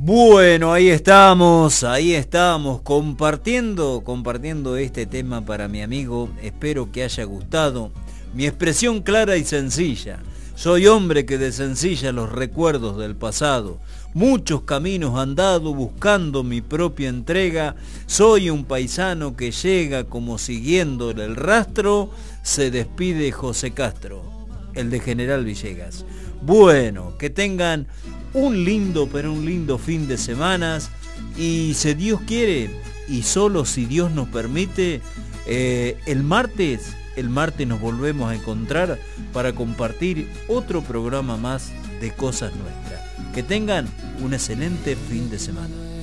Bueno, ahí estamos, compartiendo este tema para mi amigo. Espero que haya gustado. Mi expresión clara y sencilla. Soy hombre que desencilla los recuerdos del pasado. Muchos caminos andado buscando mi propia entrega. Soy un paisano que llega como siguiéndole el rastro. Se despide José Castro, el de General Villegas. Bueno, que tengan un lindo fin de semanas. Y si Dios quiere, y solo si Dios nos permite, el martes nos volvemos a encontrar para compartir otro programa más de Cosas Nuestras. Que tengan un excelente fin de semana.